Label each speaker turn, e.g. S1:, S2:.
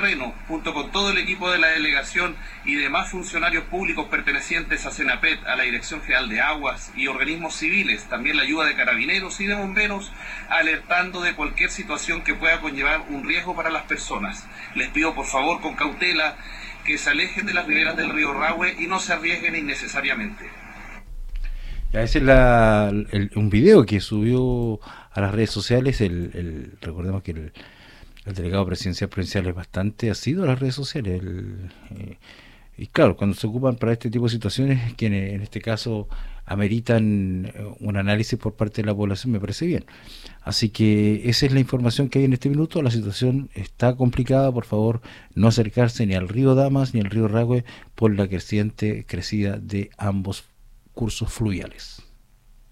S1: terreno, junto con todo el equipo de la delegación y demás funcionarios públicos pertenecientes a Senapet, a la Dirección General de Aguas y organismos civiles, también la ayuda de carabineros y de bomberos, alertando de cualquier situación que pueda conllevar un riesgo para las personas. Les pido por favor con cautela que se alejen de las riberas del río Rahue y no se arriesguen innecesariamente.
S2: Ya, ese es un video que subió a las redes sociales. Recordemos que el delegado presidencial provincial es bastante asiduo a las redes sociales. Y claro, cuando se ocupan para este tipo de situaciones, que en este caso ameritan un análisis por parte de la población, me parece bien. Así que esa es la información que hay en este minuto. La situación está complicada. Por favor, no acercarse ni al río Damas ni al río Rahue por la creciente crecida de ambos cursos fluviales.